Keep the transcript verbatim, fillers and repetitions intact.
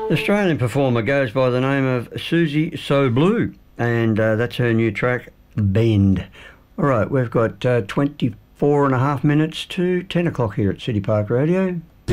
Australian performer goes by the name of Susie So Blue, and uh, that's her new track, Bend. All right, we've got uh, twenty-four and a half minutes to ten o'clock here at City Park Radio.